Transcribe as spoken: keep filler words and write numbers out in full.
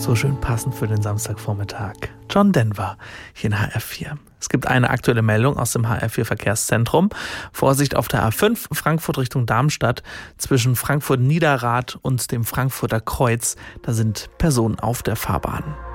So schön passend für den Samstagvormittag. John Denver hier in H R vier. Es gibt eine aktuelle Meldung aus dem H R vier Verkehrszentrum. Vorsicht auf der A fünf Frankfurt Richtung Darmstadt zwischen Frankfurt-Niederrad und dem Frankfurter Kreuz. Da sind Personen auf der Fahrbahn.